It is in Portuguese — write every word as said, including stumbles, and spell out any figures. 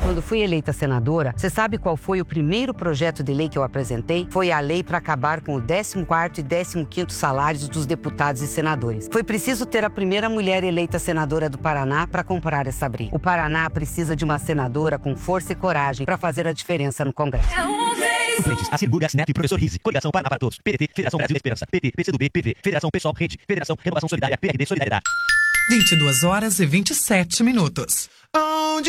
Quando fui eleita senadora, você sabe qual foi o primeiro projeto de lei que eu apresentei? Foi a lei para acabar com o décimo quarto e décimo quinto salários dos deputados e senadores. Foi preciso ter a primeira mulher eleita senadora do Paraná para comprar essa briga. O Paraná precisa de uma senadora com força e coragem para fazer a diferença no Congresso. Frentes, Assir Burgas, Neto e Professor Rizzi. Coligação Paraná para Todos. P D T, Federação Brasil da Esperança. P T, P C do B, P V, Federação Pessoal, Rede, Federação Renovação Solidária, P R D Solidariedade. vinte e duas horas e vinte e sete minutos.